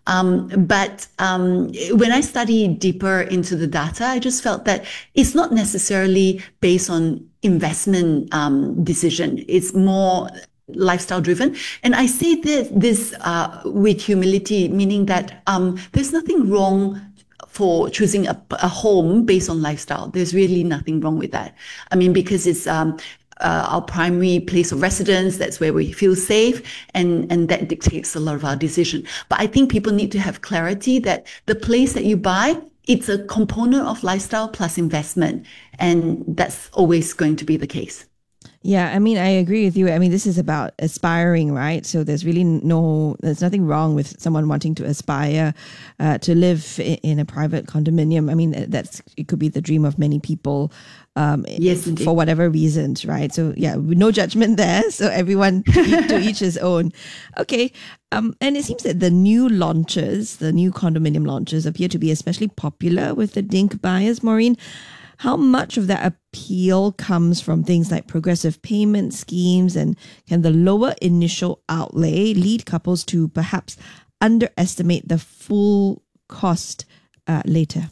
But when I studied deeper into the data, I just felt that it's not necessarily based on investment decision. It's more lifestyle driven. And I say this with humility, meaning that there's nothing wrong for choosing a home based on lifestyle. There's really nothing wrong with that. I mean, because it's our primary place of residence, that's where we feel safe, and that dictates a lot of our decision. But I think people need to have clarity that the place that you buy, it's a component of lifestyle plus investment, and that's always going to be the case. Yeah, I mean, I agree with you. I mean, this is about aspiring, right? So there's nothing wrong with someone wanting to aspire to live in a private condominium. I mean, it could be the dream of many people, yes, for whatever reasons, right? So yeah, no judgment there. So everyone to each his own. Okay. And it seems that the new condominium launches appear to be especially popular with the DINK buyers, Maureen. How much of that appeal comes from things like progressive payment schemes, and can the lower initial outlay lead couples to perhaps underestimate the full cost later?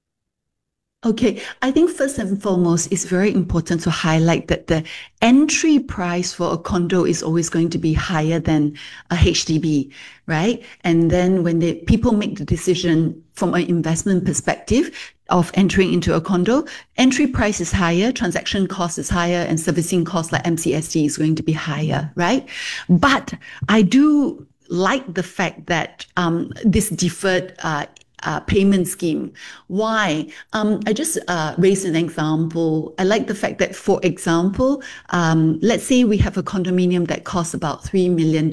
Okay, I think first and foremost, it's very important to highlight that the entry price for a condo is always going to be higher than a HDB, right? And then when people make the decision from an investment perspective of entering into a condo, entry price is higher, transaction cost is higher, and servicing cost like MCST is going to be higher, right? But I do like the fact that this deferred payment scheme. Why? I just raised an example. I like the fact that, for example, let's say we have a condominium that costs about $3 million,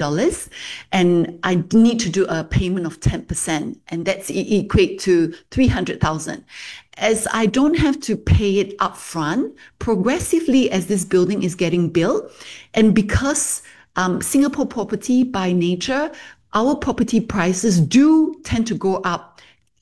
and I need to do a payment of 10%, and that's equate to 300,000. As I don't have to pay it upfront, progressively as this building is getting built, and because Singapore property by nature, our property prices do tend to go up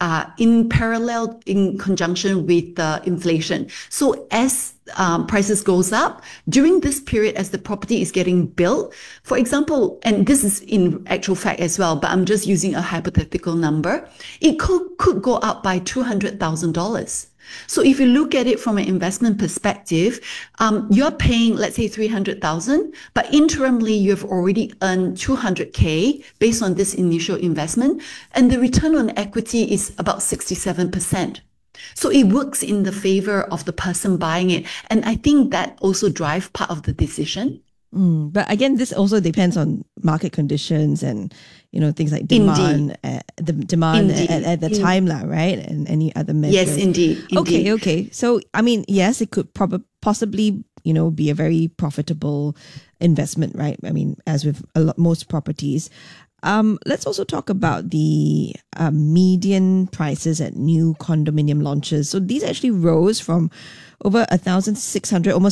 in parallel, in conjunction with inflation. So as prices goes up during this period, as the property is getting built, for example, and this is in actual fact as well, but I'm just using a hypothetical number, it could go up by $200,000. So if you look at it from an investment perspective, you're paying, let's say, 300,000, but interimly you've already earned 200K based on this initial investment, and the return on equity is about 67%. So it works in the favor of the person buying it, and I think that also drives part of the decision. But again, this also depends on market conditions and things like demand, the demand at the time, right? And any other measures. Yes, indeed. Okay. So I mean, yes, it could possibly be a very profitable investment, right? I mean, as with most properties. Let's also talk about the median prices at new condominium launches. So these actually rose from over 1,600, almost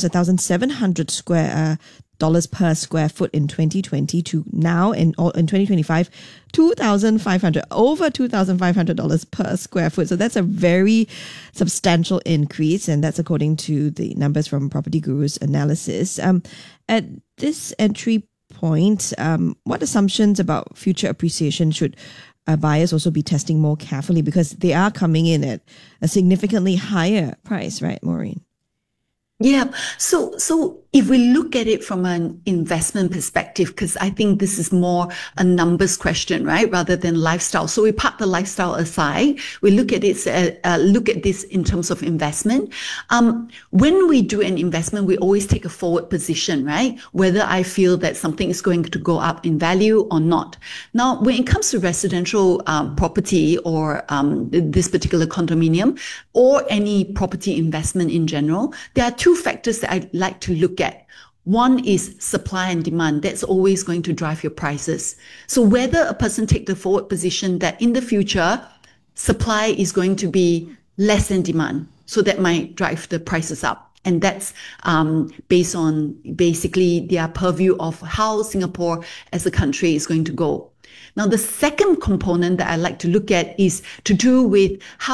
1,700 dollars per square foot in 2020 to now in 2025, over $2,500 per square foot. So that's a very substantial increase, and that's according to the numbers from Property Guru's analysis. At this entry point, what assumptions about future appreciation should buyers also be testing more carefully, because they are coming in at a significantly higher price, right, Maureen? Yeah. So if we look at it from an investment perspective, because I think this is more a numbers question, right, rather than lifestyle. So we park the lifestyle aside. We look at this in terms of investment. When we do an investment, we always take a forward position, right? Whether I feel that something is going to go up in value or not. Now, when it comes to residential property or this particular condominium or any property investment in general, there are two factors that I like to look at. One is supply and demand. That's always going to drive your prices. So whether a person take the forward position that in the future, supply is going to be less than demand, so that might drive the prices up. And that's based on basically their purview of how Singapore as a country is going to go. Now, the second component that I like to look at is to do with how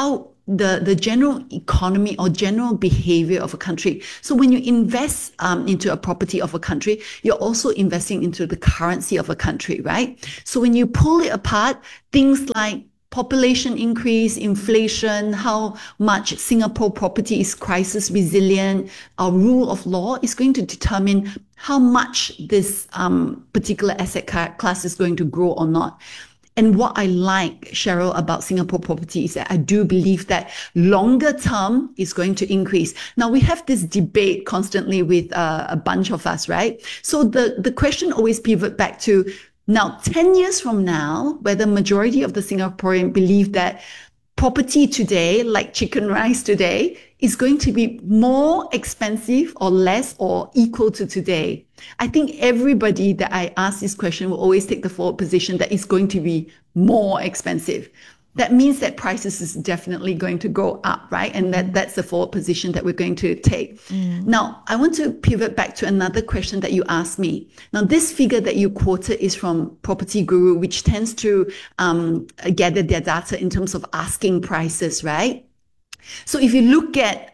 the general economy or general behavior of a country. So when you invest into a property of a country, you're also investing into the currency of a country, right? So when you pull it apart, things like population increase, inflation, how much Singapore property is crisis resilient, our rule of law is going to determine how much this particular asset class is going to grow or not. And what I like, Cheryl, about Singapore property is that I do believe that longer term is going to increase. Now, we have this debate constantly with a bunch of us, right? So the question always pivot back to now, 10 years from now, whether majority of the Singaporean believe that property today, like chicken rice today, is going to be more expensive or less or equal to today. I think everybody that I ask this question will always take the forward position that it's going to be more expensive. That means that prices is definitely going to go up, right? And that's the forward position that we're going to take. Now, I want to pivot back to another question that you asked me. Now, this figure that you quoted is from Property Guru, which tends to gather their data in terms of asking prices, right? So if you look at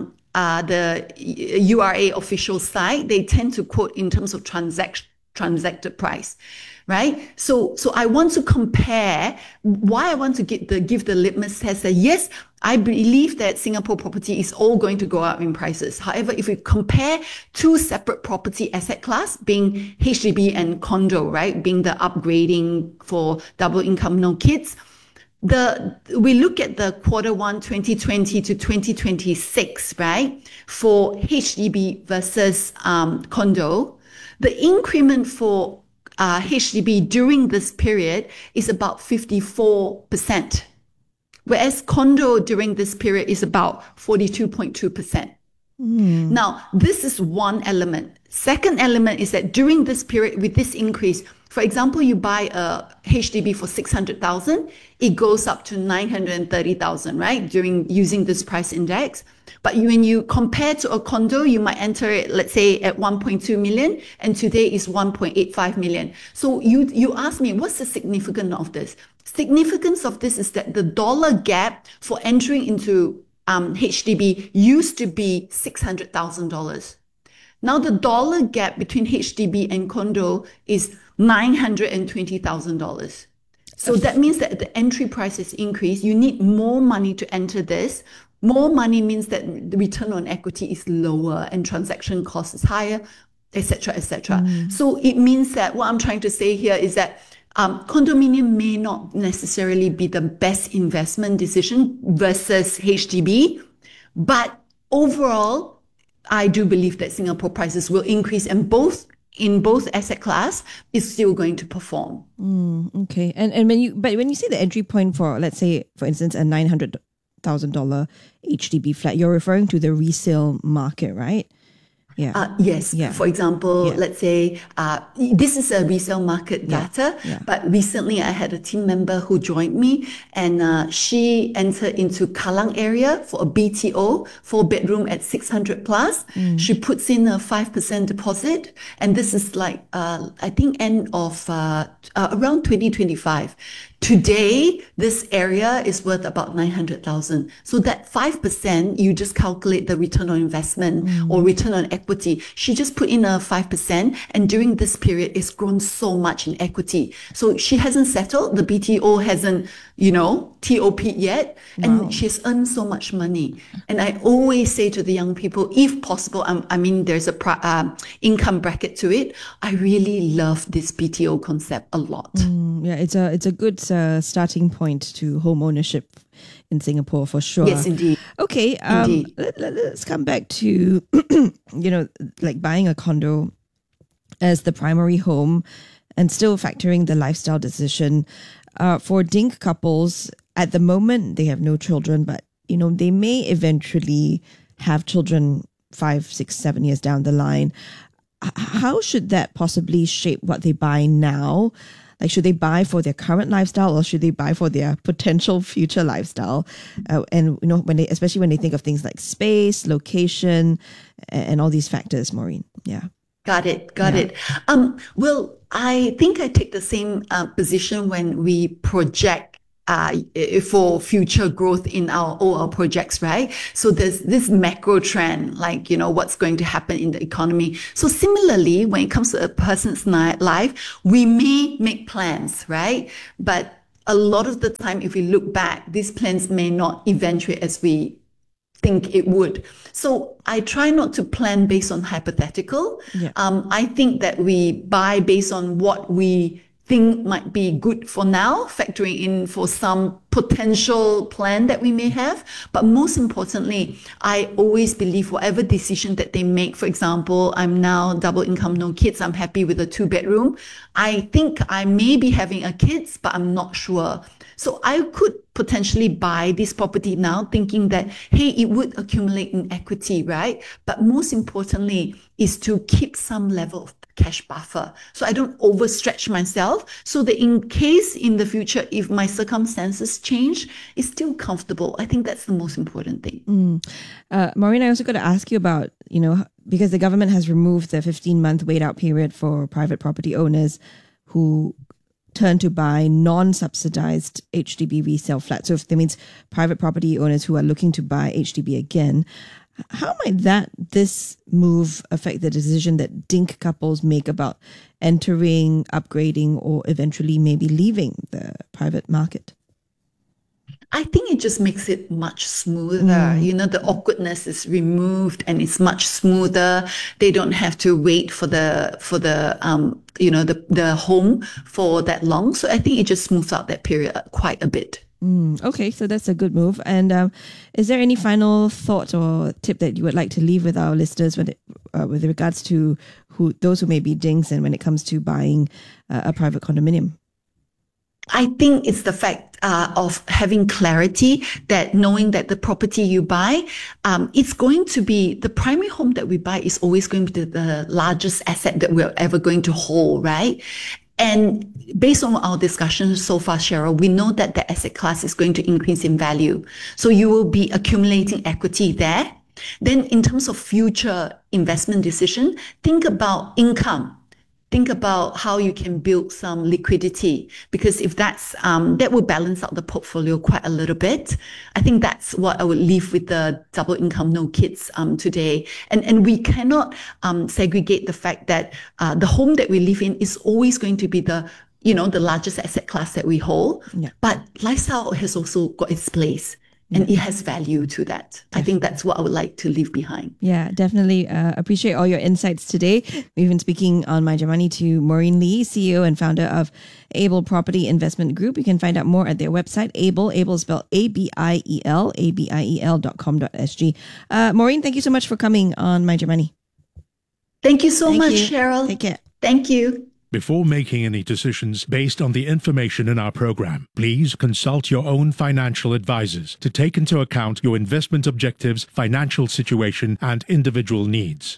the URA official site, they tend to quote in terms of transacted price, right? So I want to compare why I want to give the litmus test that yes, I believe that Singapore property is all going to go up in prices. However, if we compare two separate property asset class, being HDB and condo, right, being the upgrading for double income, no kids, we look at the Q1 2020 to 2026, right, for HDB versus condo, the increment for HDB during this period is about 54%, whereas condo during this period is about 42.2%. Now, this is one element. Second element is that during this period, with this increase, for example, you buy a HDB for 600,000, it goes up to 930,000, right? Using this price index. But when you compare to a condo, you might enter it, let's say, at 1.2 million, and today is 1.85 million. So you ask me, what's the significance of this? Significance of this is that the dollar gap for entering into HDB used to be $600,000. Now the dollar gap between HDB and condo is $920,000. So that means that the entry price has increased. You need more money to enter this. More money means that the return on equity is lower and transaction cost is higher, etc., etc. So it means that what I'm trying to say here is that condominium may not necessarily be the best investment decision versus HDB, but overall, I do believe that Singapore prices will increase, and in both asset class is still going to perform. Okay, and when you say the entry point for, let's say, for instance, a $900,000 HDB flat, you're referring to the resale market, right? Yeah. Yes. Yeah. For example, let's say this is a resale market data, but recently I had a team member who joined me, and she entered into Kallang area for a BTO, 4-bedroom at 600 plus. She puts in a 5% deposit, and this is like I think end of around 2025. Today, this area is worth about 900,000. So that 5%, you just calculate the return on investment or return on equity. She just put in a 5%, and during this period, it's grown so much in equity. So she hasn't settled. The BTO hasn't, TOP yet, and she's earned so much money. And I always say to the young people, if possible, I mean, there's a income bracket to it. I really love this BTO concept a lot. Yeah, it's a good starting point to home ownership in Singapore for sure. Yes, indeed. Okay, indeed. Let's come back to like buying a condo as the primary home and still factoring the lifestyle decision. For DINK couples, at the moment they have no children, but they may eventually have children 5, 6, 7 years down the line. How should that possibly shape what they buy now? Like, should they buy for their current lifestyle, or should they buy for their potential future lifestyle? And especially when they think of things like space, location, and all these factors, Maureen. Yeah. Got it. Well, I think I take the same position when we project for future growth in all our projects, right? So there's this macro trend, like, what's going to happen in the economy. So similarly, when it comes to a person's life, we may make plans, right? But a lot of the time, if we look back, these plans may not eventuate as we think it would. So I try not to plan based on hypothetical. Yeah. I think that we buy based on what we think might be good for now, factoring in for some potential plan that we may have. But most importantly, I always believe whatever decision that they make, for example, I'm now double income, no kids, I'm happy with a 2-bedroom. I think I may be having a kids, but I'm not sure. So I could potentially buy this property now thinking that, hey, it would accumulate in equity, right? But most importantly is to keep some level of cash buffer. So I don't overstretch myself so that in case in the future, if my circumstances change, it's still comfortable. I think that's the most important thing. Maureen, I also got to ask you about, because the government has removed the 15-month wait out period for private property owners who turn to buy non-subsidized HDB resale flats. So if that means private property owners who are looking to buy HDB again, how might this move affect the decision that DINK couples make about entering, upgrading, or eventually maybe leaving the private market? I think it just makes it much smoother. The awkwardness is removed and it's much smoother. They don't have to wait for the home for that long. So I think it just smooths out that period quite a bit. Okay, so that's a good move. And is there any final thought or tip that you would like to leave with our listeners with regards to those who may be dinks and when it comes to buying a private condominium? I think it's the fact of having clarity, that knowing that the property you buy, it's going to be the primary home that we buy is always going to be the largest asset that we're ever going to hold, right? And based on our discussions so far, Cheryl, we know that the asset class is going to increase in value. So you will be accumulating equity there. Then in terms of future investment decision, think about income. Think about how you can build some liquidity, because if that will balance out the portfolio quite a little bit. I think that's what I would leave with the double income, no kids today. And we cannot segregate the fact that the home that we live in is always going to be the largest asset class that we hold. Yeah. But lifestyle has also got its place. And it has value to that. I think that's what I would like to leave behind. Yeah, definitely appreciate all your insights today. We've been speaking on My Money to Maureen Lee, CEO and founder of Able Property Investment Group. You can find out more at their website, Able is spelled ABIEL, ABIEL.com.sg. Maureen, thank you so much for coming on My Money. Thank you so much, Cheryl. Take care. Thank you. Before making any decisions based on the information in our program, please consult your own financial advisors to take into account your investment objectives, financial situation, and individual needs.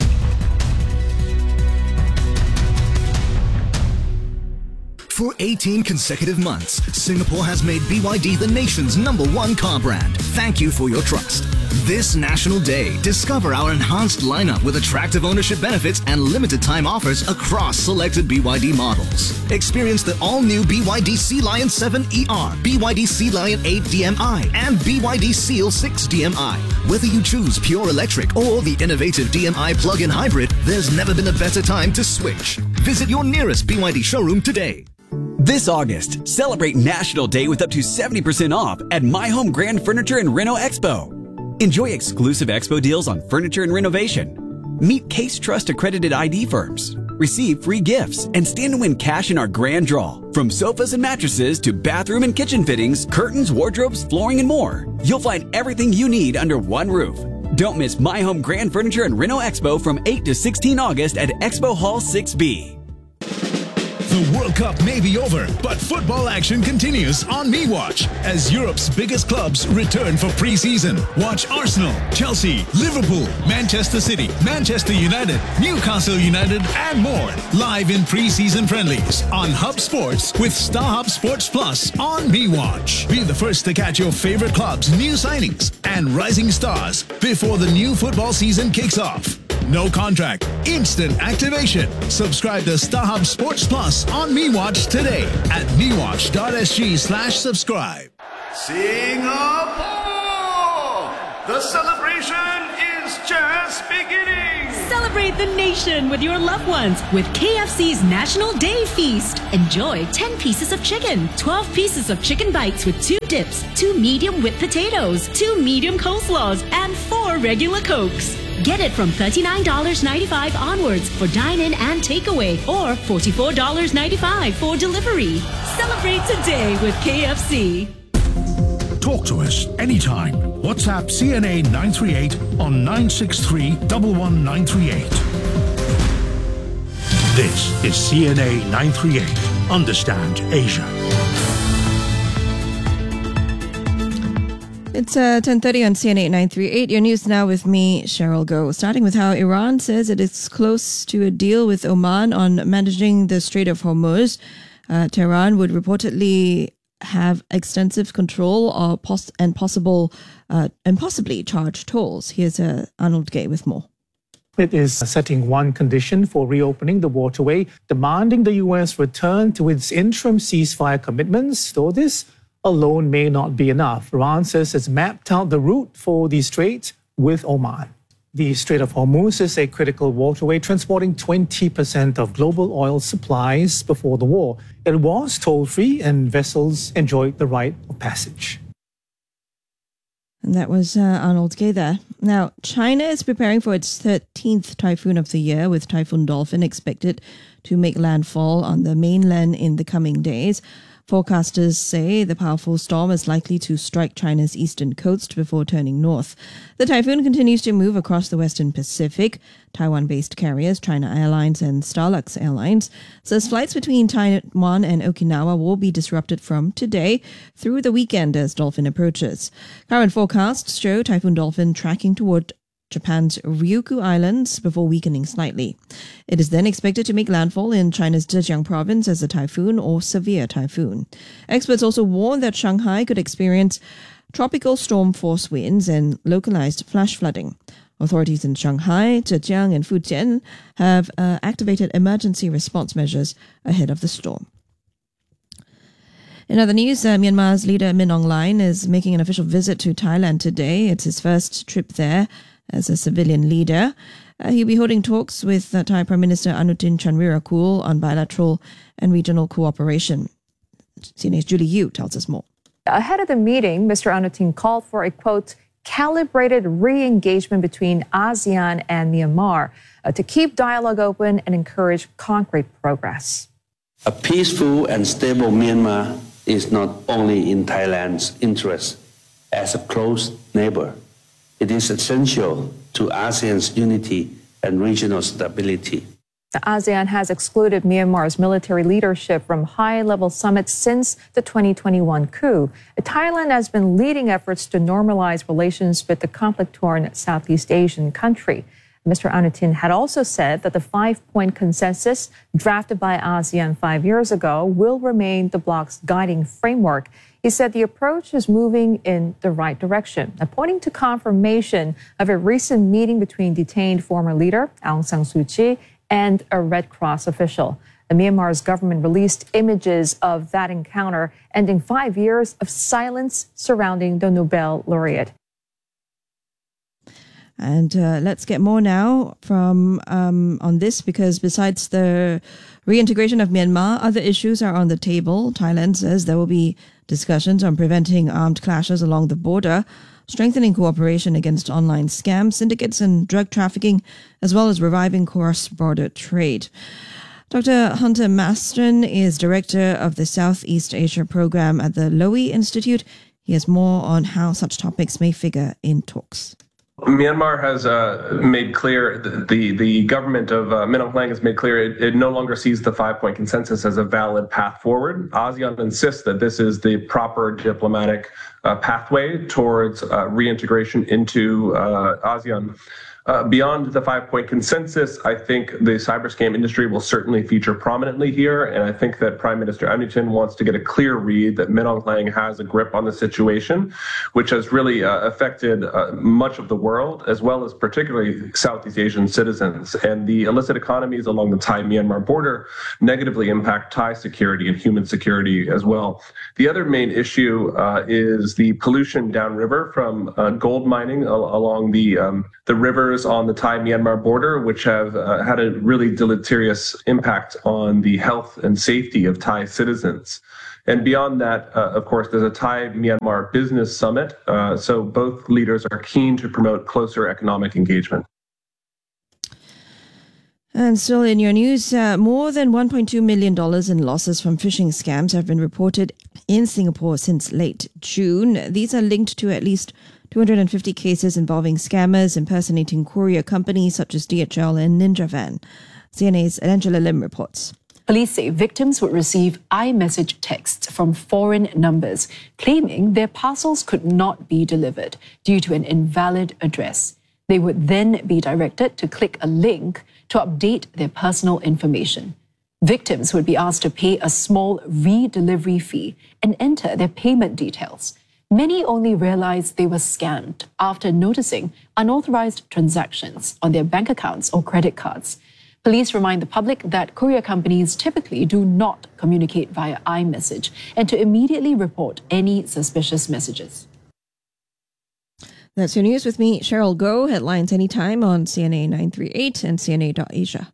For 18 consecutive months, Singapore has made BYD the nation's #1 car brand. Thank you for your trust. This National Day, discover our enhanced lineup with attractive ownership benefits and limited time offers across selected BYD models. Experience the all-new BYD Sea Lion 7 ER, BYD Sea Lion 8 DMI, and BYD Seal 6 DMI. Whether you choose pure electric or the innovative DMI plug-in hybrid, there's never been a better time to switch. Visit your nearest BYD showroom today. This August, celebrate National Day with up to 70% off at My Home Grand Furniture and Reno Expo. Enjoy exclusive expo deals on furniture and renovation. Meet Case Trust accredited ID firms. Receive free gifts and stand to win cash in our grand draw. From sofas and mattresses to bathroom and kitchen fittings, curtains, wardrobes, flooring, and more. You'll find everything you need under one roof. Don't miss My Home Grand Furniture and Reno Expo from 8 to 16 August at Expo Hall 6B. The World Cup may be over, but football action continues on MeWatch as Europe's biggest clubs return for pre-season. Watch Arsenal, Chelsea, Liverpool, Manchester City, Manchester United, Newcastle United, and more live in pre-season friendlies on Hub Sports with StarHub Sports Plus on MeWatch. Be the first to catch your favorite clubs' new signings and rising stars before the new football season kicks off. No contract, instant activation. Subscribe to StarHub Sports Plus on MeWatch today at mewatch.sg/subscribe. Singapore! The celebration is just beginning! Celebrate the nation with your loved ones with KFC's National Day Feast. Enjoy 10 pieces of chicken, 12 pieces of chicken bites with 2 dips, 2 medium whipped potatoes, 2 medium coleslaws, and 4 regular Cokes. Get it from $39.95 onwards for dine-in and takeaway, or $44.95 for delivery. Celebrate today with KFC. Talk to us anytime. WhatsApp CNA 938 on 963 11938. This is CNA 938. Understand Asia. It's 10:30 on CNA 938. Your news now with me, Cheryl Goh. Starting with how Iran says it is close to a deal with Oman on managing the Strait of Hormuz. Tehran would reportedly have extensive control and possibly charge tolls. Here's Arnold Gay with more. It is setting one condition for reopening the waterway, demanding the U.S. return to its interim ceasefire commitments, though this alone may not be enough. Iran says it's mapped out the route for the strait with Oman. The Strait of Hormuz is a critical waterway transporting 20% of global oil supplies before the war. It was toll-free and vessels enjoyed the right of passage. And that was Arnold Gay there. Now, China is preparing for its 13th typhoon of the year, with Typhoon Dolphin expected to make landfall on the mainland in the coming days. Forecasters say the powerful storm is likely to strike China's eastern coast before turning north. The typhoon continues to move across the western Pacific. Taiwan-based carriers China Airlines and Starlux Airlines says flights between Taiwan and Okinawa will be disrupted from today through the weekend as Dolphin approaches. Current forecasts show Typhoon Dolphin tracking toward Japan's Ryukyu Islands before weakening slightly. It is then expected to make landfall in China's Zhejiang province as a typhoon or severe typhoon. Experts also warn that Shanghai could experience tropical storm force winds and localized flash flooding. Authorities in Shanghai, Zhejiang and Fujian have activated emergency response measures ahead of the storm. In other news, Myanmar's leader Min Aung Hlaing is making an official visit to Thailand today. It's his first trip there as a civilian leader. He'll be holding talks with Thai Prime Minister Anutin Chanvirakul on bilateral and regional cooperation. CNA's Julie Yu tells us more. Ahead of the meeting, Mr. Anutin called for a, quote, calibrated re-engagement between ASEAN and Myanmar to keep dialogue open and encourage concrete progress. A peaceful and stable Myanmar is not only in Thailand's interest as a close neighbor. It is essential to ASEAN's unity and regional stability. The ASEAN has excluded Myanmar's military leadership from high-level summits since the 2021 coup. Thailand has been leading efforts to normalize relations with the conflict-torn Southeast Asian country. Mr. Anutin had also said that the 5-point consensus drafted by ASEAN 5 years ago will remain the bloc's guiding framework. He said the approach is moving in the right direction, pointing to confirmation of a recent meeting between detained former leader Aung San Suu Kyi and a Red Cross official. Myanmar's government released images of that encounter, ending 5 years of silence surrounding the Nobel laureate. And let's get more now from on this, because besides the reintegration of Myanmar, other issues are on the table. Thailand says there will be discussions on preventing armed clashes along the border, strengthening cooperation against online scams, syndicates and drug trafficking, as well as reviving cross-border trade. Dr. Hunter Mastron is director of the Southeast Asia program at the Lowy Institute. He has more on how such topics may figure in talks. Myanmar has made clear, the government of Min Aung Hlaing has made clear it no longer sees the 5-point consensus as a valid path forward. ASEAN insists that this is the proper diplomatic pathway towards reintegration into ASEAN. Beyond the 5-point consensus, I think the cyber scam industry will certainly feature prominently here. And I think that Prime Minister Anutin wants to get a clear read that Min Aung Hlaing has a grip on the situation, which has really affected much of the world, as well as particularly Southeast Asian citizens. And the illicit economies along the Thai-Myanmar border negatively impact Thai security and human security as well. The other main issue is the pollution downriver from gold mining along the rivers on the Thai-Myanmar border, which have had a really deleterious impact on the health and safety of Thai citizens. And beyond that, of course, there's a Thai-Myanmar business summit. So both leaders are keen to promote closer economic engagement. And still in your news, more than $1.2 million in losses from phishing scams have been reported in Singapore since late June. These are linked to at least 250 cases involving scammers impersonating courier companies such as DHL and Ninja Van. CNA's Angela Lim reports. Police say victims would receive iMessage texts from foreign numbers claiming their parcels could not be delivered due to an invalid address. They would then be directed to click a link to update their personal information. Victims would be asked to pay a small re-delivery fee and enter their payment details. Many only realized they were scammed after noticing unauthorized transactions on their bank accounts or credit cards. Police remind the public that courier companies typically do not communicate via iMessage and to immediately report any suspicious messages. That's your news with me, Cheryl Goh. Headlines anytime on CNA 938 and CNA.Asia.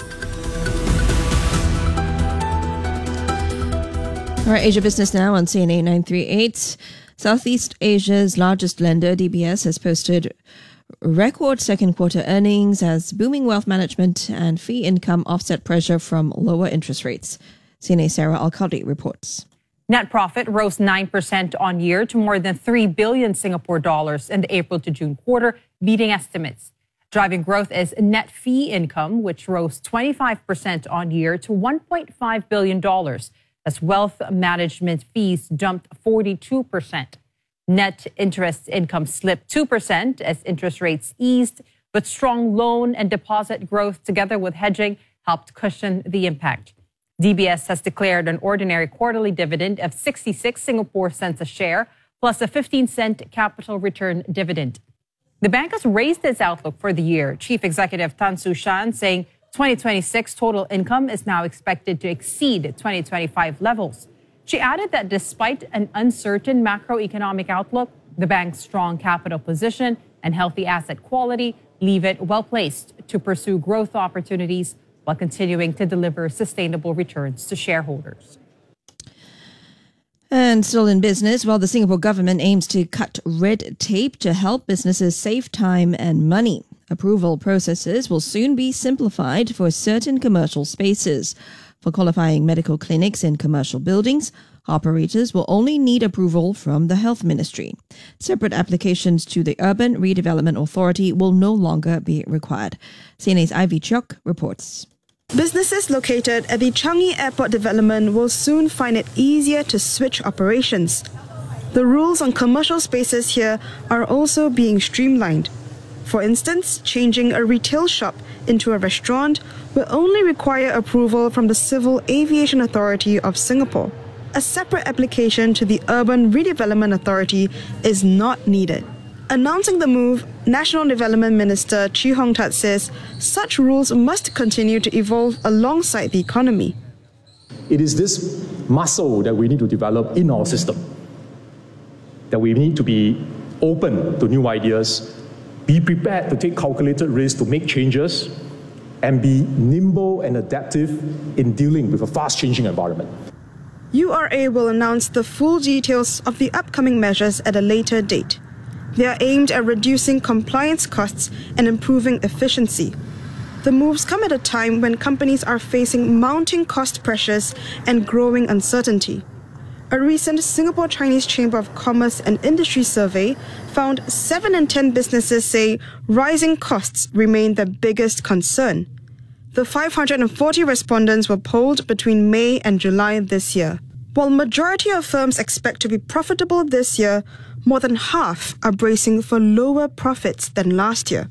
All right, Asia Business now on CNA 938. Southeast Asia's largest lender, DBS, has posted record second quarter earnings as booming wealth management and fee income offset pressure from lower interest rates. CNA Sarah Al-Qadi reports. Net profit rose 9% on year to more than 3 billion Singapore dollars in the April to June quarter, beating estimates. Driving growth is net fee income, which rose 25% on year to $1.5 billion, as wealth management fees jumped 42%. Net interest income slipped 2% as interest rates eased, but strong loan and deposit growth together with hedging helped cushion the impact. DBS has declared an ordinary quarterly dividend of 66 Singapore cents a share, plus a 15-cent capital return dividend. The bank has raised its outlook for the year. Chief Executive Tan Su Shan saying 2026 total income is now expected to exceed 2025 levels. She added that despite an uncertain macroeconomic outlook, the bank's strong capital position and healthy asset quality leave it well placed to pursue growth opportunities while continuing to deliver sustainable returns to shareholders. And still in business, while the Singapore government aims to cut red tape to help businesses save time and money, approval processes will soon be simplified for certain commercial spaces. For qualifying medical clinics in commercial buildings, operators will only need approval from the Health Ministry. Separate applications to the Urban Redevelopment Authority will no longer be required. CNA's Ivy Chok reports. Businesses located at the Changi Airport development will soon find it easier to switch operations. The rules on commercial spaces here are also being streamlined. For instance, changing a retail shop into a restaurant will only require approval from the Civil Aviation Authority of Singapore. A separate application to the Urban Redevelopment Authority is not needed. Announcing the move, National Development Minister Chee Hong Tat says such rules must continue to evolve alongside the economy. It is this muscle that we need to develop in our system, that we need to be open to new ideas, be prepared to take calculated risks to make changes, and be nimble and adaptive in dealing with a fast-changing environment. URA will announce the full details of the upcoming measures at a later date. They are aimed at reducing compliance costs and improving efficiency. The moves come at a time when companies are facing mounting cost pressures and growing uncertainty. A recent Singapore Chinese Chamber of Commerce and Industry survey found 7 in 10 businesses say rising costs remain their biggest concern. The 540 respondents were polled between May and July this year. While majority of firms expect to be profitable this year, more than half are bracing for lower profits than last year.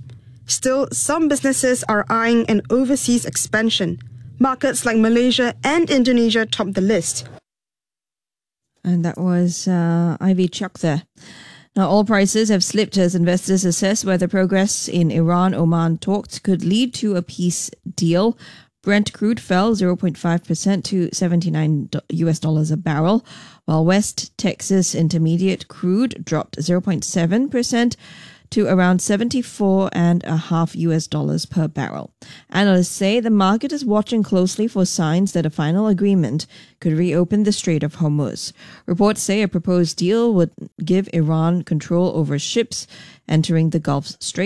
Still, some businesses are eyeing an overseas expansion. Markets like Malaysia and Indonesia top the list. And that was Ivy Chuck there. Now, oil prices have slipped as investors assess whether progress in Iran-Oman talks could lead to a peace deal. Brent crude fell 0.5% to $79 a barrel, while West Texas Intermediate crude dropped 0.7% to around $74.50 per barrel. Analysts say the market is watching closely for signs that a final agreement could reopen the Strait of Hormuz. Reports say a proposed deal would give Iran control over ships entering the Gulf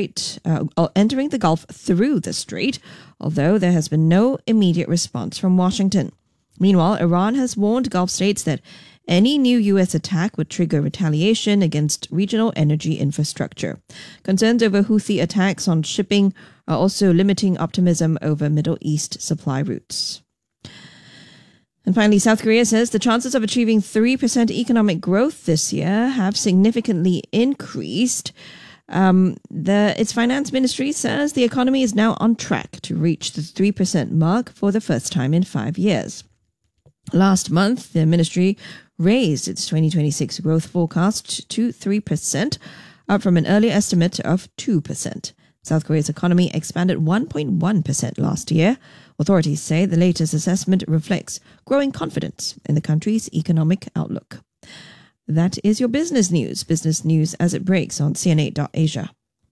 through the strait, although there has been no immediate response from Washington. Meanwhile, Iran has warned Gulf states that any new U.S. attack would trigger retaliation against regional energy infrastructure. Concerns over Houthi attacks on shipping are also limiting optimism over Middle East supply routes. And finally, South Korea says the chances of achieving 3% economic growth this year have significantly increased. Its finance ministry says the economy is now on track to reach the 3% mark for the first time in 5 years. Last month, the ministry raised its 2026 growth forecast to 3%, up from an earlier estimate of 2%. South Korea's economy expanded 1.1% last year. Authorities say the latest assessment reflects growing confidence in the country's economic outlook. That is your business news as it breaks on CNA.Asia.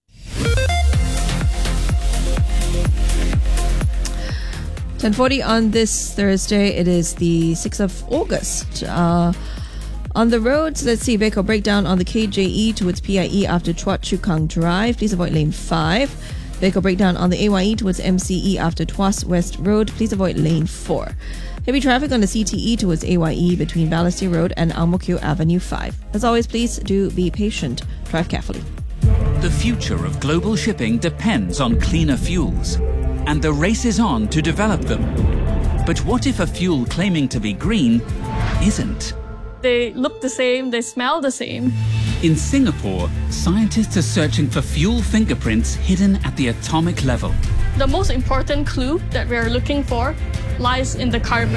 .40 on this Thursday. It is the 6th of August. On the roads, let's see, vehicle breakdown on the KJE towards PIE after Chua Chu Kang Drive. Please avoid lane 5. Vehicle breakdown on the AYE towards MCE after Tuas West Road. Please avoid lane 4. Heavy traffic on the CTE towards AYE between Balestier Road and Ang Mo Kio Avenue 5. As always, please do be patient. Drive carefully. The future of global shipping depends on cleaner fuels, and the race is on to develop them. But what if a fuel claiming to be green isn't? They look the same, they smell the same. In Singapore, scientists are searching for fuel fingerprints hidden at the atomic level. The most important clue that we are looking for lies in the carbon.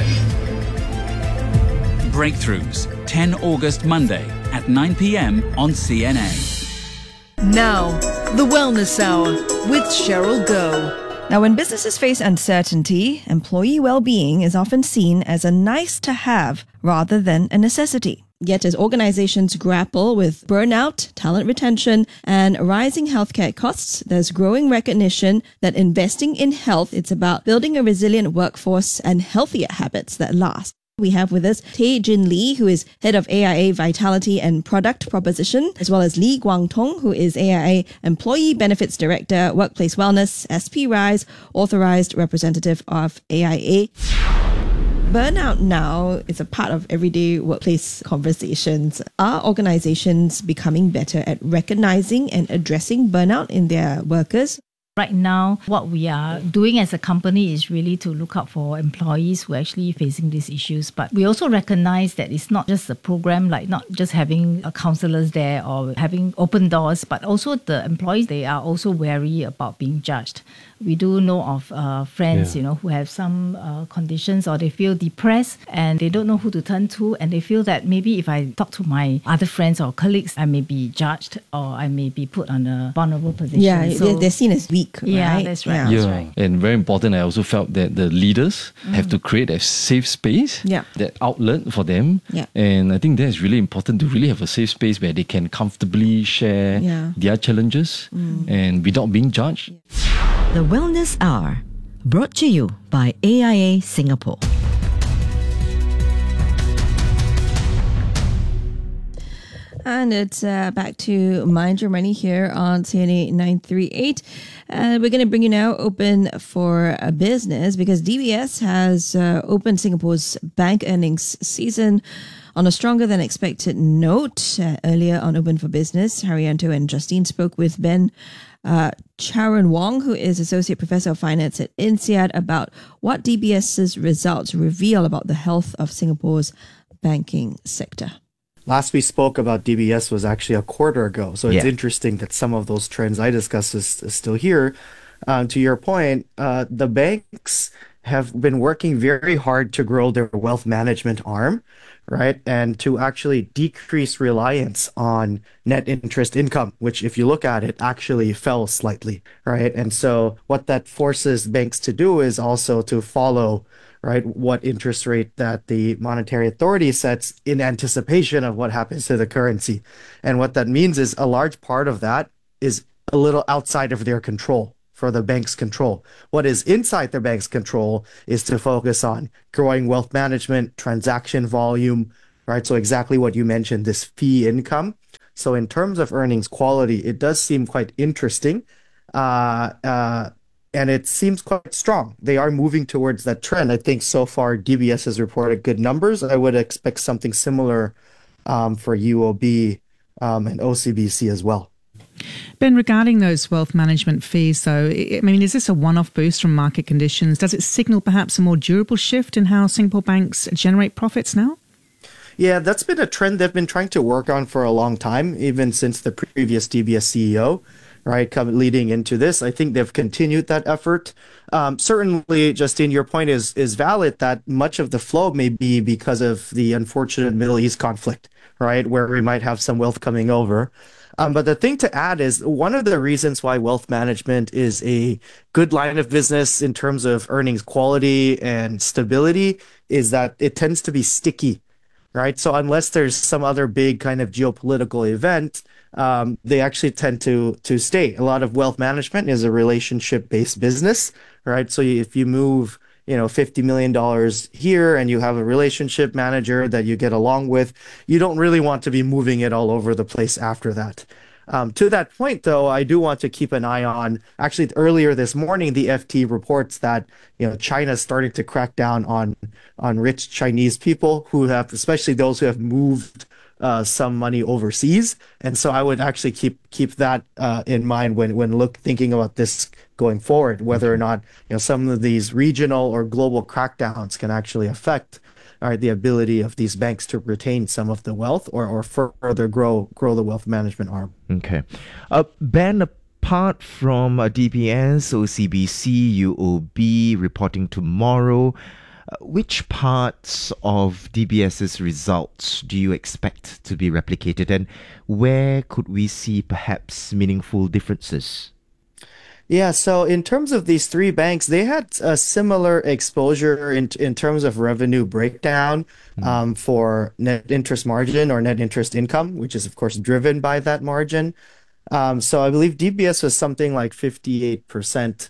Breakthroughs, 10 August Monday at 9 p.m. on CNA. Now, the Wellness Hour with Cheryl Goh. Now, when businesses face uncertainty, employee well-being is often seen as a nice-to-have rather than a necessity. Yet as organizations grapple with burnout, talent retention, and rising healthcare costs, there's growing recognition that investing in health, it's about building a resilient workforce and healthier habits that last. We have with us Tae Jin Lee, who is head of AIA Vitality and Product Proposition, as well as Lee Guang Tong, who is AIA Employee Benefits Director, Workplace Wellness, SP Rise, Authorized Representative of AIA. Burnout now is a part of everyday workplace conversations. Are organizations becoming better at recognizing and addressing burnout in their workers? Right now, what we are doing as a company is really to look out for employees who are actually facing these issues. But we also recognize that it's not just a program, like not just having counselors there or having open doors, but also the employees, they are also wary about being judged. We do know of friends, who have some conditions or they feel depressed and they don't know who to turn to, and they feel that maybe if I talk to my other friends or colleagues, I may be judged or I may be put on a vulnerable position. Yeah, so they're seen as weak, right? Yeah, that's right. Yeah, that's right. And very important, I also felt that the leaders have to create a safe space, that outlet for them. Yeah. And I think that's really important, to really have a safe space where they can comfortably share their challenges and without being judged. The Wellness Hour, brought to you by AIA Singapore. And it's back to Mind Your Money here on CNA 938. We're going to bring you now open for a business because DBS has opened Singapore's bank earnings season on a stronger than expected note. Earlier on Open for Business, Haryanto and Justine spoke with Ben Charan Wong, who is Associate Professor of Finance at INSEAD, about what DBS's results reveal about the health of Singapore's banking sector. last we spoke about DBS was actually a quarter ago. So it's interesting that some of those trends I discussed is still here. To your point, the banks have been working very hard to grow their wealth management arm, right? And to actually decrease reliance on net interest income, which if you look at it, actually fell slightly, right? And so what that forces banks to do is also to follow, right, what interest rate that the monetary authority sets in anticipation of what happens to the currency. And what that means is a large part of that is a little outside of their control. For the bank's control. What is inside the bank's control is to focus on growing wealth management, transaction volume, right? So exactly what you mentioned, this fee income. So in terms of earnings quality, it does seem quite interesting. And it seems quite strong. They are moving towards that trend. I think so far DBS has reported good numbers. I would expect something similar for UOB and OCBC as well. Ben, regarding those wealth management fees, though, I mean, is this a one-off boost from market conditions? Does it signal perhaps a more durable shift in how Singapore banks generate profits now? Yeah, that's been a trend they've been trying to work on for a long time, even since the previous DBS CEO, right, leading into this. I think they've continued that effort. Certainly, Justine, your point is valid that much of the flow may be because of the unfortunate Middle East conflict, right, where we might have some wealth coming over. But the thing to add is one of the reasons why wealth management is a good line of business in terms of earnings quality and stability is that it tends to be sticky, right? So unless there's some other big kind of geopolitical event, they actually tend to stay. A lot of wealth management is a relationship-based business, right? So if you move $50 million here and you have a relationship manager that you get along with, you don't really want to be moving it all over the place after that. To that point, though, I do want to keep an eye on, actually earlier this morning, the FT reports that, China is starting to crack down on rich Chinese people who have, especially those who have moved some money overseas. And so I would actually keep that in mind when thinking about this going forward, whether or not some of these regional or global crackdowns can actually affect the ability of these banks to retain some of the wealth or further grow the wealth management arm. Okay. Ben, apart from DBS, OCBC, UOB reporting tomorrow, which parts of DBS's results do you expect to be replicated, and where could we see perhaps meaningful differences? Yeah, so in terms of these three banks, they had a similar exposure in terms of revenue breakdown for net interest margin or net interest income, which is, of course, driven by that margin. So I believe DBS was something like 58%.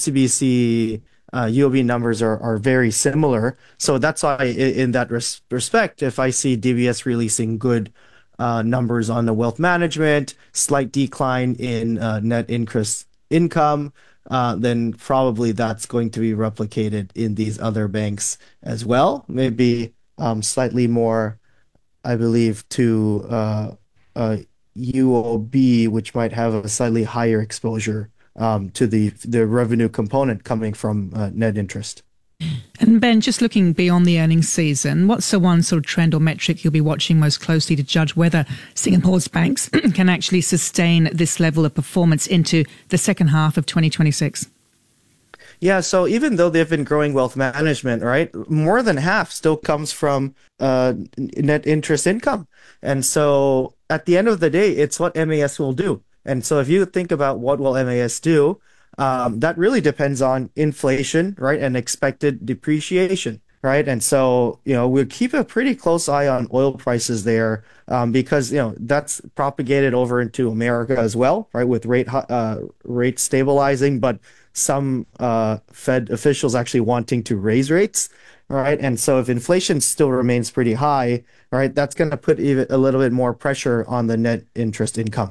OCBC, UOB numbers are very similar. So that's why in that respect, if I see DBS releasing good numbers on the wealth management, slight decline in net interest income, then probably that's going to be replicated in these other banks as well. Maybe slightly more, I believe, to UOB, which might have a slightly higher exposure to the revenue component coming from net interest. And Ben, just looking beyond the earnings season, what's the one sort of trend or metric you'll be watching most closely to judge whether Singapore's banks can actually sustain this level of performance into the second half of 2026? Yeah, so even though they've been growing wealth management, right, more than half still comes from net interest income. And so at the end of the day, it's what MAS will do. And so if you think about what will MAS do, that really depends on inflation, right, and expected depreciation, right? And so, we'll keep a pretty close eye on oil prices there because, that's propagated over into America as well, right, with rate stabilizing, but some Fed officials actually wanting to raise rates, right? And so if inflation still remains pretty high, right, that's going to put even a little bit more pressure on the net interest income.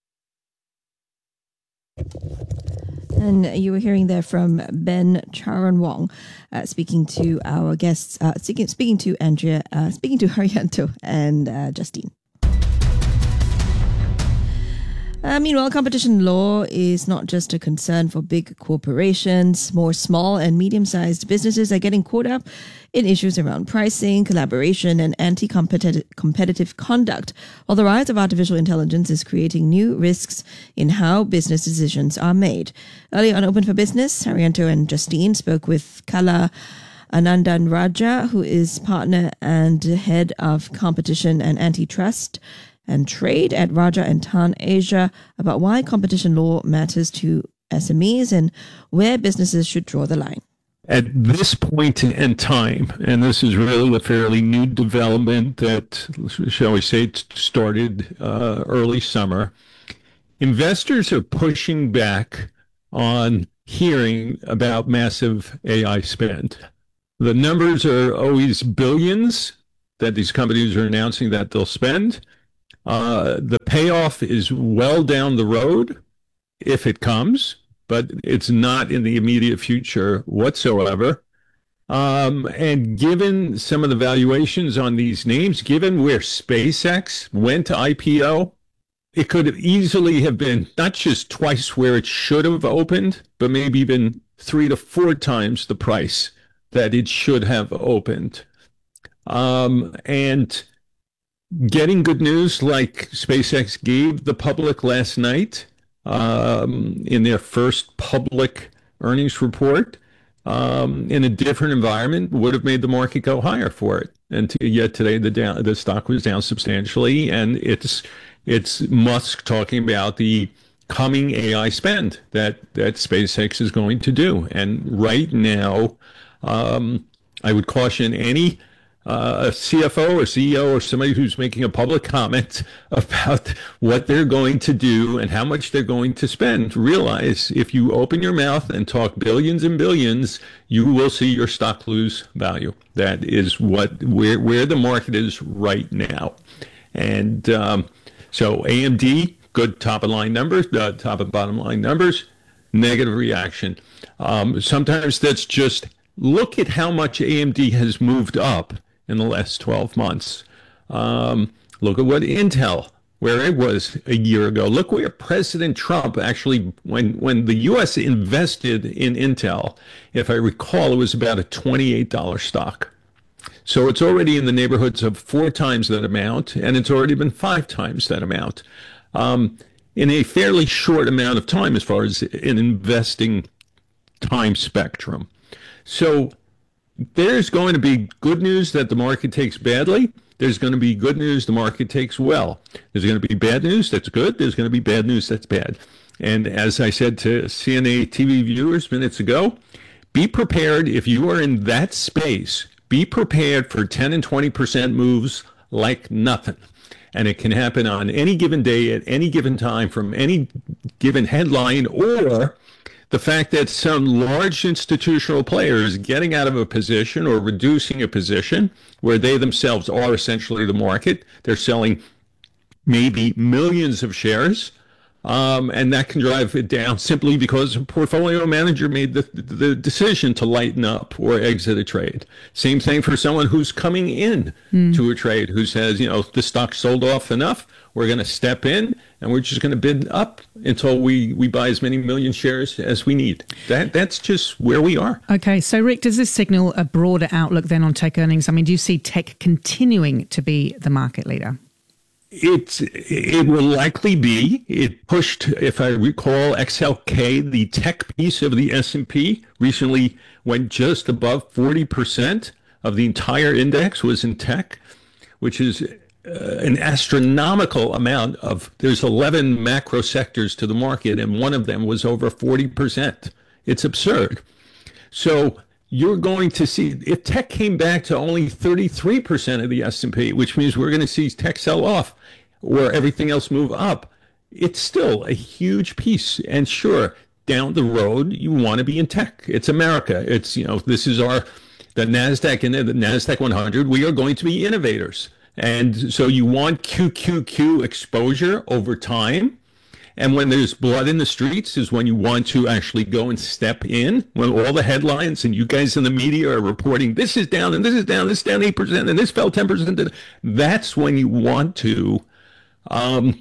And you were hearing there from Ben Charan Wong, speaking to our guests, speaking to Andrea, speaking to Haryanto and Justine. Meanwhile, competition law is not just a concern for big corporations. More small and medium-sized businesses are getting caught up in issues around pricing, collaboration, and anti-competitive conduct, while the rise of artificial intelligence is creating new risks in how business decisions are made. Earlier on Open for Business, Haryanto and Justine spoke with Kala Anandan Raja, who is partner and head of competition and antitrust and trade at Raja and Tan Asia, about why competition law matters to SMEs and where businesses should draw the line. At this point in time, and this is really a fairly new development that, shall we say, started early summer, investors are pushing back on hearing about massive AI spend. The numbers are always billions that these companies are announcing that they'll spend. The payoff is well down the road if it comes, but it's not in the immediate future whatsoever. And given some of the valuations on these names, given where SpaceX went to IPO, it could easily have been not just twice where it should have opened, but maybe even 3 to 4 times the price that it should have opened. And getting good news like SpaceX gave the public last night in their first public earnings report in a different environment would have made the market go higher for it. And yet today the stock was down substantially, and it's Musk talking about the coming AI spend that SpaceX is going to do. And right now, I would caution any a CFO or CEO or somebody who's making a public comment about what they're going to do and how much they're going to spend. Realize if you open your mouth and talk billions and billions, you will see your stock lose value. That is where the market is right now. And so AMD, good top and bottom line numbers, negative reaction. Sometimes that's just look at how much AMD has moved up in the last 12 months. Look at what Intel, where it was a year ago. Look where President Trump actually, when the U.S. invested in Intel, if I recall, it was about a $28 stock. So it's already in the neighborhoods of 4 times that amount, and it's already been 5 times that amount in a fairly short amount of time as far as an investing time spectrum. So there's going to be good news that the market takes badly. There's going to be good news the market takes well. There's going to be bad news that's good. There's going to be bad news that's bad. And as I said to CNA TV viewers minutes ago, be prepared if you are in that space. Be prepared for 10 and 20% moves like nothing. And it can happen on any given day at any given time from any given headline, or the fact that some large institutional players getting out of a position or reducing a position where they themselves are essentially the market. They're selling maybe millions of shares, and that can drive it down simply because a portfolio manager made the decision to lighten up or exit a trade. Same thing for someone who's coming in to a trade who says, the stock sold off enough. We're going to step in and we're just going to bid up until we buy as many million shares as we need. That's just where we are. Okay, so Rick, does this signal a broader outlook then on tech earnings? I mean, do you see tech continuing to be the market leader? It will likely be. It pushed, if I recall, XLK, the tech piece of the S&P, recently went just above 40% of the entire index was in tech, which is an astronomical amount of, there's 11 macro sectors to the market, and one of them was over 40%. It's absurd. So you're going to see, if tech came back to only 33% of the S&P, which means we're going to see tech sell off or everything else move up, it's still a huge piece. And sure, down the road, you want to be in tech. It's America. It's, this is the NASDAQ and the NASDAQ 100. We are going to be innovators. And so you want QQQ exposure over time. And when there's blood in the streets is when you want to actually go and step in. When all the headlines and you guys in the media are reporting, this is down and this is down, this is down 8% and this fell 10%. That's when you want to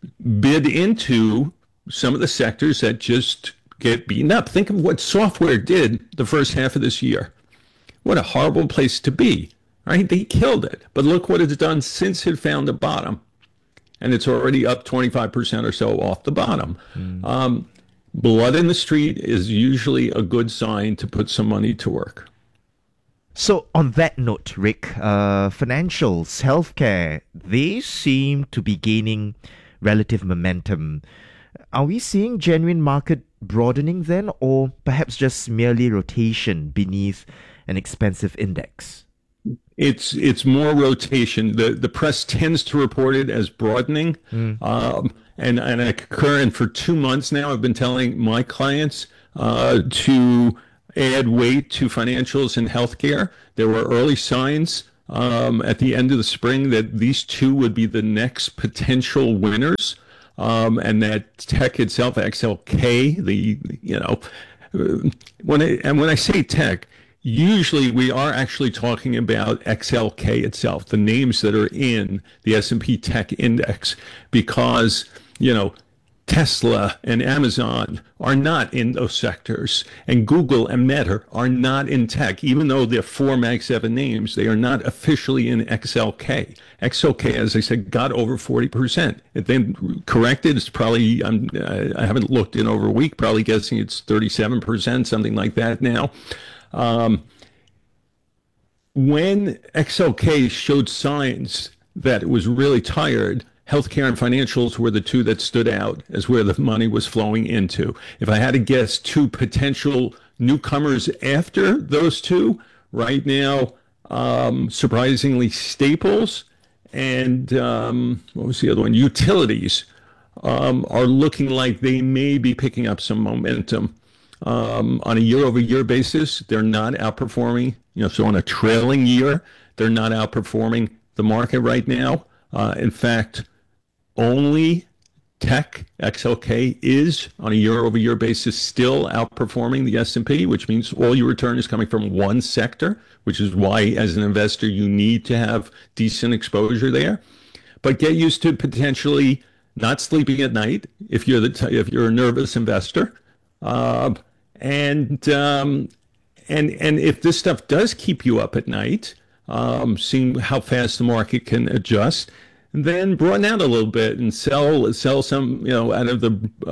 bid into some of the sectors that just get beaten up. Think of what software did the first half of this year. What a horrible place to be, right? They killed it. But look what it's done since it found the bottom. And it's already up 25% or so off the bottom. Blood in the street is usually a good sign to put some money to work. So on that note, Rick, financials, healthcare, they seem to be gaining relative momentum. Are we seeing genuine market broadening then, or perhaps just merely rotation beneath an expensive index? It's more rotation. The press tends to report it as broadening. And I concur. And for 2 months now, I've been telling my clients to add weight to financials and healthcare. There were early signs at the end of the spring that these two would be the next potential winners, and that tech itself, XLK, when I say tech, usually we are actually talking about XLK itself, the names that are in the S&P Tech Index, because, Tesla and Amazon are not in those sectors, and Google and Meta are not in tech. Even though they're 4 Mag 7 names, they are not officially in XLK. XLK, as I said, got over 40%. It then corrected. It's probably, I haven't looked in over a week, probably guessing it's 37%, something like that now. When XLK showed signs that it was really tired, healthcare and financials were the two that stood out as where the money was flowing into. If I had to guess 2 potential newcomers after those two, right now, surprisingly, Staples and what was the other one? Utilities are looking like they may be picking up some momentum. On a year-over-year basis, they're not outperforming. So on a trailing year, they're not outperforming the market right now. In fact, only tech, XLK, is on a year-over-year basis still outperforming the S&P, which means all your return is coming from one sector, which is why, as an investor, you need to have decent exposure there. But get used to potentially not sleeping at night if you're a nervous investor. And if this stuff does keep you up at night, seeing how fast the market can adjust, then broaden out a little bit and sell some, out of the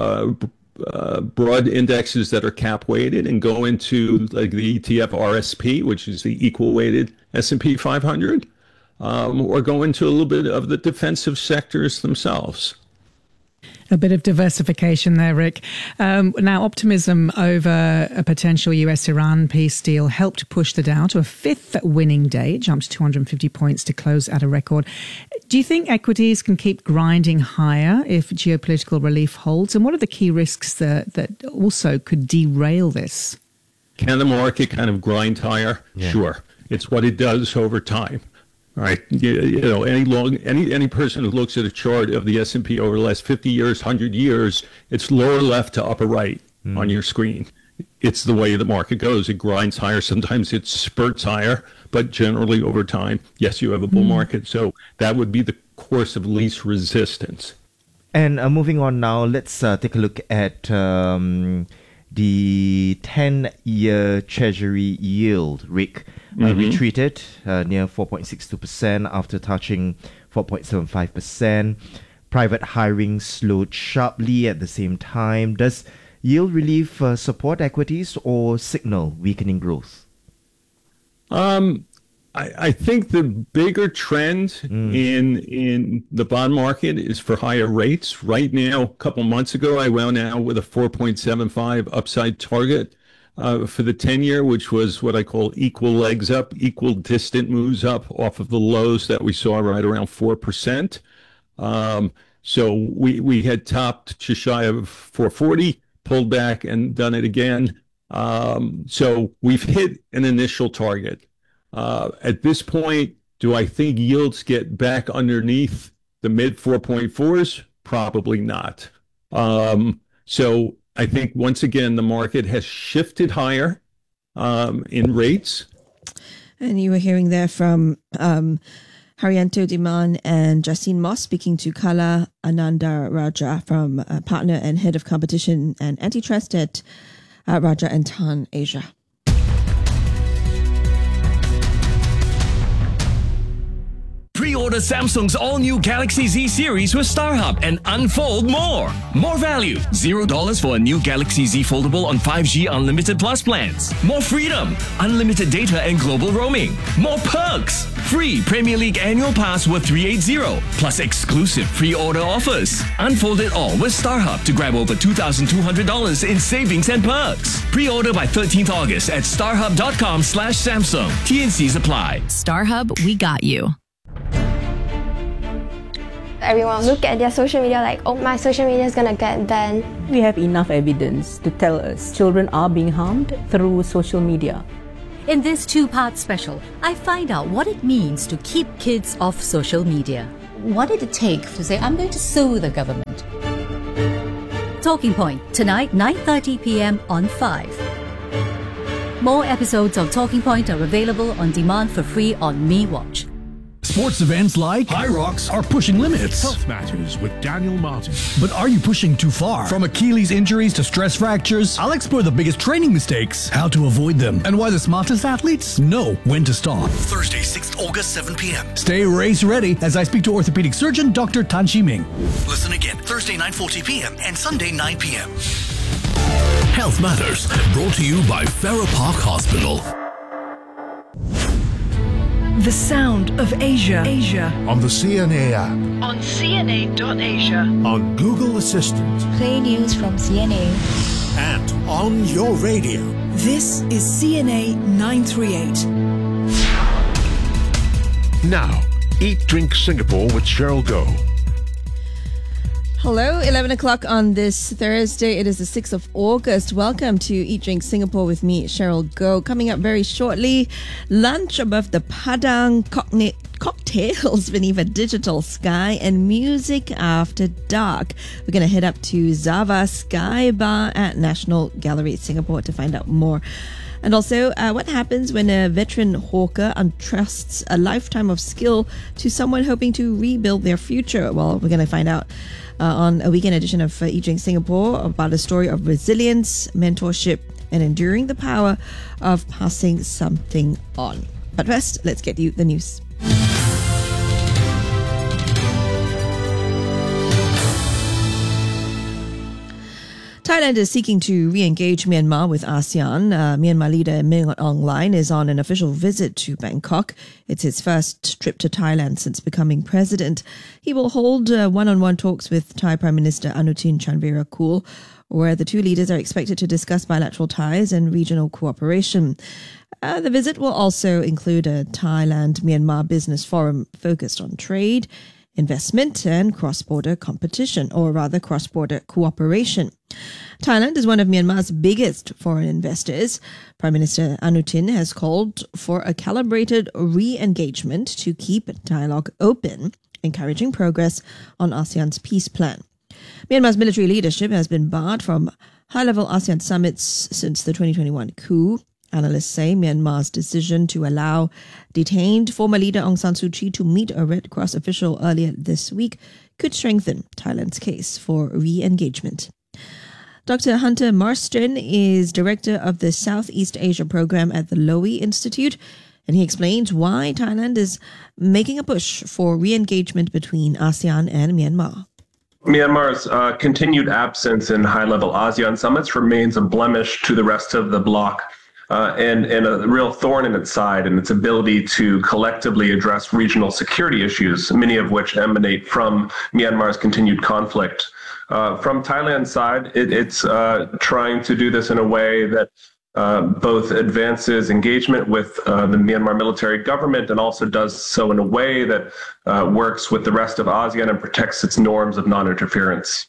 broad indexes that are cap weighted, and go into like the ETF RSP, which is the equal weighted S&P 500, or go into a little bit of the defensive sectors themselves. A bit of diversification there, Rick. Now, optimism over a potential US-Iran peace deal helped push the Dow to a 5th winning day. It jumped 250 points to close at a record. Do you think equities can keep grinding higher if geopolitical relief holds? And what are the key risks that also could derail this? Can the market kind of grind higher? Yeah. Sure. It's what it does over time. All right, any person who looks at a chart of the S&P over the last 50 years, 100 years, it's lower left to upper right on your screen. It's the way the market goes. It grinds higher. Sometimes it spurts higher, but generally over time, yes, you have a bull market. So that would be the course of least resistance. And moving on now, let's take a look at the 10-year Treasury yield, Rick. Retreated near 4.62% after touching 4.75%. Private hiring slowed sharply at the same time. Does yield relief support equities or signal weakening growth? I think the bigger trend in the bond market is for higher rates. Right now, a couple months ago, I went out with a 4.75 upside target for the 10-year, which was what I call equal legs up, equal distant moves up off of the lows that we saw right around 4%. So we had topped just shy of 440, pulled back and done it again. So we've hit an initial target. At this point, do I think yields get back underneath the mid 4.4s? Probably not. So I think once again, the market has shifted higher in rates. And you were hearing there from Haryanto Diman and Justine Moss speaking to Kala Ananda Raja from partner and head of competition and antitrust at Raja and Tan Asia. Pre-order Samsung's all-new Galaxy Z series with StarHub and unfold more. More value. $0 for a new Galaxy Z Foldable on 5G Unlimited Plus plans. More freedom. Unlimited data and global roaming. More perks. Free Premier League annual pass worth $380. Plus exclusive pre-order offers. Unfold it all with StarHub to grab over $2,200 in savings and perks. Pre-order by 13th August at starhub.com/Samsung. TNCs apply. StarHub, we got you. Everyone look at their social media like, oh, my social media is going to get banned. We have enough evidence to tell us children are being harmed through social media. In this two-part special, I find out what it means to keep kids off social media. What did it take to say, I'm going to sue the government? Talking Point, tonight, 9:30 p.m. on 5. More episodes of Talking Point are available on demand for free on MeWatch. Sports events like High Rocks are pushing limits. Health Matters with Daniel Martin. But are you pushing too far? From Achilles injuries to stress fractures, I'll explore the biggest training mistakes, how to avoid them, and why the smartest athletes know when to stop. Thursday, 6th August, 7 p.m. Stay race ready as I speak to orthopedic surgeon Dr. Tan Chi Ming. Listen again, Thursday, 9:40 p.m. and Sunday, 9 p.m. Health Matters, brought to you by Farrer Park Hospital. The sound of Asia. On the CNA app. On CNA.Asia. On Google Assistant. Play news from CNA. And on your radio. This is CNA 938. Now, Eat Drink Singapore with Cheryl Goh. Hello, 11 o'clock on this Thursday. It is the 6th of August. Welcome to Eat Drink Singapore with me, Cheryl Goh. Coming up very shortly, lunch above the Padang cocktails beneath a digital sky and music after dark. We're going to head up to Zava Sky Bar at National Gallery, Singapore to find out more. And also, what happens when a veteran hawker entrusts a lifetime of skill to someone hoping to rebuild their future? Well, we're going to find out on a weekend edition of Eat Drink Singapore about a story of resilience, mentorship, and enduring the power of passing something on. But first, let's get you the news. Thailand is seeking to re-engage Myanmar with ASEAN. Myanmar leader Min Aung Hlaing is on an official visit to Bangkok. It's his first trip to Thailand since becoming president. He will hold one-on-one talks with Thai Prime Minister Anutin Chanvirakul, where the two leaders are expected to discuss bilateral ties and regional cooperation. The visit will also include a Thailand-Myanmar business forum focused on trade, investment and cross-border competition, or rather cross-border cooperation. Thailand is one of Myanmar's biggest foreign investors. Prime Minister Anutin has called for a calibrated re-engagement to keep dialogue open, encouraging progress on ASEAN's peace plan. Myanmar's military leadership has been barred from high-level ASEAN summits since the 2021 coup. Analysts say Myanmar's decision to allow detained former leader Aung San Suu Kyi to meet a Red Cross official earlier this week could strengthen Thailand's case for re-engagement. Dr. Hunter Marston is director of the Southeast Asia program at the Lowy Institute, and he explains why Thailand is making a push for re-engagement between ASEAN and Myanmar. Myanmar's continued absence in high-level ASEAN summits remains a blemish to the rest of the bloc. And a real thorn in its side and its ability to collectively address regional security issues, many of which emanate from Myanmar's continued conflict. From Thailand's side, it's trying to do this in a way that both advances engagement with the Myanmar military government and also does so in a way that works with the rest of ASEAN and protects its norms of non-interference.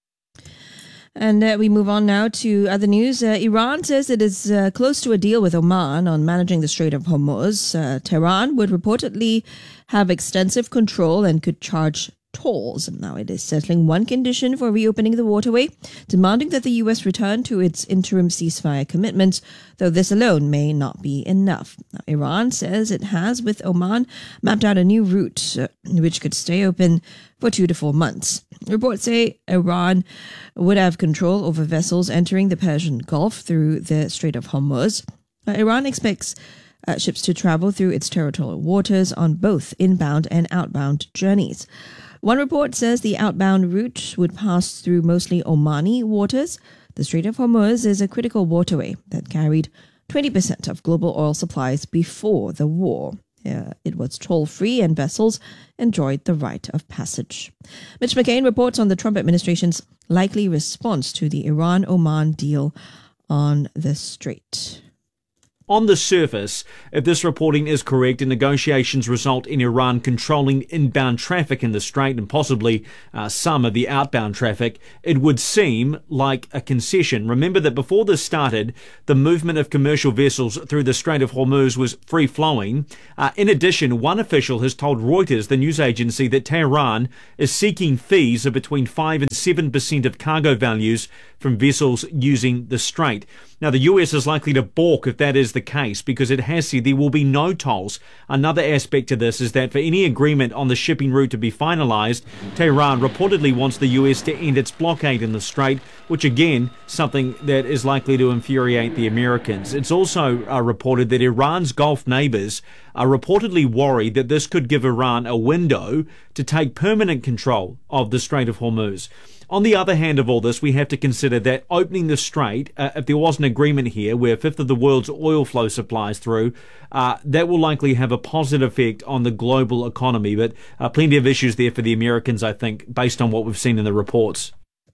And we move on now to other news. Iran says it is close to a deal with Oman on managing the Strait of Hormuz. Tehran would reportedly have extensive control and could charge tolls. Now it is settling one condition for reopening the waterway, demanding that the US return to its interim ceasefire commitments, though this alone may not be enough. Now, Iran says it has, with Oman, mapped out a new route which could stay open for 2 to 4 months. Reports say Iran would have control over vessels entering the Persian Gulf through the Strait of Hormuz. Iran expects ships to travel through its territorial waters on both inbound and outbound journeys. One report says the outbound route would pass through mostly Omani waters. The Strait of Hormuz is a critical waterway that carried 20% of global oil supplies before the war. It was toll-free and vessels enjoyed the right of passage. Mitch McCain reports on the Trump administration's likely response to the Iran-Oman deal on the strait. On the surface, if this reporting is correct and negotiations result in Iran controlling inbound traffic in the strait and possibly some of the outbound traffic, it would seem like a concession. Remember that before this started, the movement of commercial vessels through the Strait of Hormuz was free-flowing. In addition, one official has told Reuters, the news agency, that Tehran is seeking fees of between 5 and 7% of cargo values from vessels using the strait. Now, the US is likely to balk if that is the case, because it has said there will be no tolls. Another aspect to this is that for any agreement on the shipping route to be finalised, Tehran reportedly wants the US to end its blockade in the strait, which again, something that is likely to infuriate the Americans. It's also reported that Iran's Gulf neighbours are reportedly worried that this could give Iran a window to take permanent control of the Strait of Hormuz. On the other hand of all this, we have to consider that opening the strait, if there was an agreement here where a fifth of the world's oil flow supplies through, that will likely have a positive effect on the global economy. But plenty of issues there for the Americans, I think, based on what we've seen in the reports.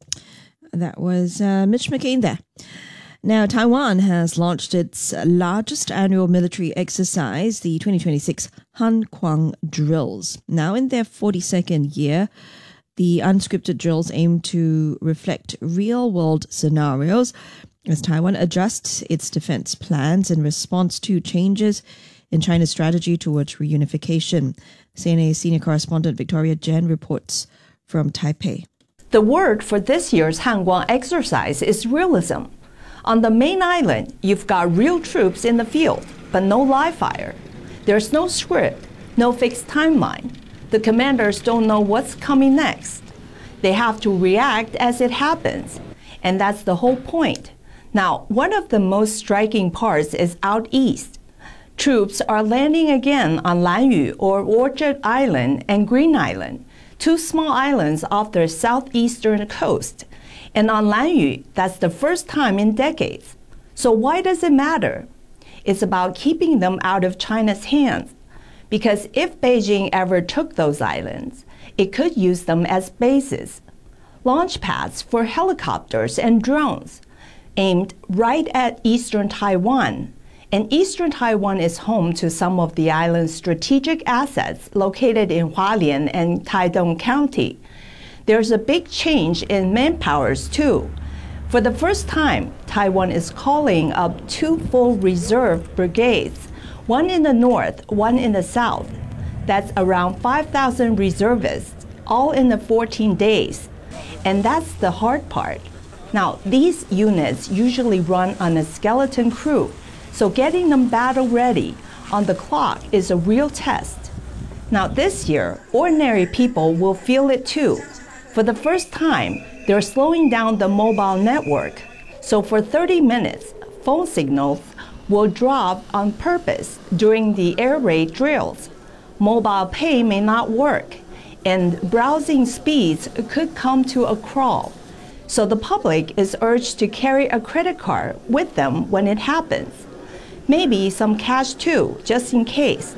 That was Mitch McCain there. Now, Taiwan has launched its largest annual military exercise, the 2026 Han Kuang drills. Now in their 42nd year, the unscripted drills aim to reflect real-world scenarios as Taiwan adjusts its defense plans in response to changes in China's strategy towards reunification. CNA senior correspondent Victoria Jen reports from Taipei. The word for this year's Hanguang exercise is realism. On the main island, you've got real troops in the field, but no live fire. There's no script, no fixed timeline. The commanders don't know what's coming next. They have to react as it happens, and that's the whole point. Now, one of the most striking parts is out east. Troops are landing again on Lanyu or Orchard Island and Green Island, two small islands off the southeastern coast. And on Lanyu, that's the first time in decades. So why does it matter? It's about keeping them out of China's hands. Because if Beijing ever took those islands, it could use them as bases, launch pads for helicopters and drones, aimed right at eastern Taiwan. And eastern Taiwan is home to some of the island's strategic assets located in Hualien and Taidong County. There's a big change in manpowers too. For the first time, Taiwan is calling up 2 full reserve brigades, one in the north, one in the south. That's around 5,000 reservists, all in the 14 days. And that's the hard part. Now, these units usually run on a skeleton crew, so getting them battle ready on the clock is a real test. Now, this year, ordinary people will feel it too. For the first time, they're slowing down the mobile network. So for 30 minutes, phone signals will drop on purpose during the air raid drills. Mobile pay may not work, and browsing speeds could come to a crawl. So the public is urged to carry a credit card with them when it happens. Maybe some cash too, just in case.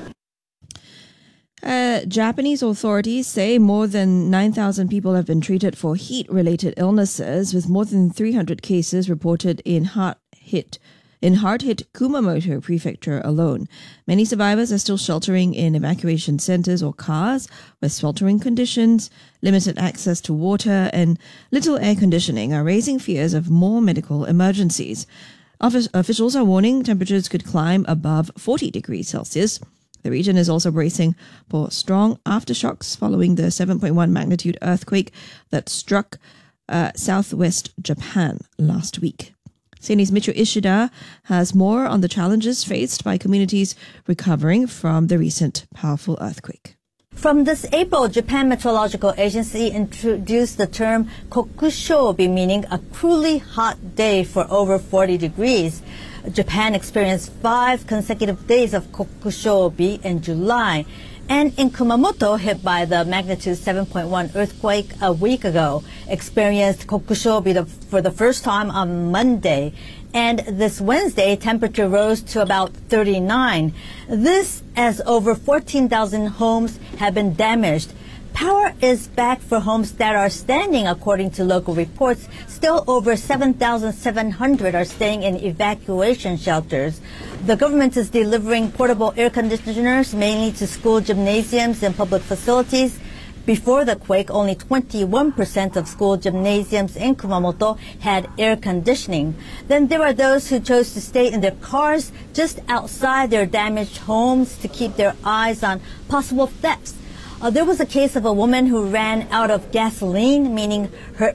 Japanese authorities say more than 9,000 people have been treated for heat-related illnesses, with more than 300 cases reported in hard-hit Kumamoto Prefecture alone. Many survivors are still sheltering in evacuation centers or cars where sweltering conditions, limited access to water, and little air conditioning are raising fears of more medical emergencies. Officials are warning temperatures could climb above 40 degrees Celsius. The region is also bracing for strong aftershocks following the 7.1 magnitude earthquake that struck southwest Japan last week. CNA's Micho Ishida has more on the challenges faced by communities recovering from the recent powerful earthquake. From this April, Japan Meteorological Agency introduced the term kokushobi, meaning a cruelly hot day for over 40 degrees. Japan experienced 5 consecutive days of kokushobi in July. And in Kumamoto, hit by the magnitude 7.1 earthquake a week ago, experienced kokushobi for the first time on Monday. And this Wednesday, temperature rose to about 39. This as over 14,000 homes have been damaged. Power is back for homes that are standing, according to local reports. Still over 7,700 are staying in evacuation shelters. The government is delivering portable air conditioners mainly to school gymnasiums and public facilities. Before the quake, only 21% of school gymnasiums in Kumamoto had air conditioning. Then there are those who chose to stay in their cars just outside their damaged homes to keep their eyes on possible thefts. There was a case of a woman who ran out of gasoline, meaning her